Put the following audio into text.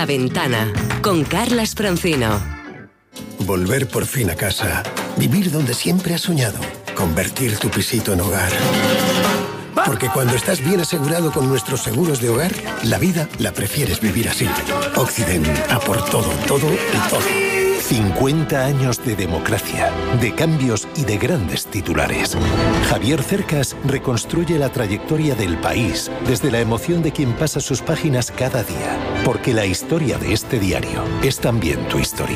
La Ventana, con Carlas Francino. Volver por fin a casa. Vivir donde siempre has soñado. Convertir tu pisito en hogar. Porque cuando estás bien asegurado con nuestros seguros de hogar, la vida la prefieres vivir así. Occident, a por todo, todo y todo. 50 años de democracia, de cambios y de grandes titulares. Javier Cercas reconstruye la trayectoria del país desde la emoción de quien pasa sus páginas cada día. Porque la historia de este diario es también tu historia.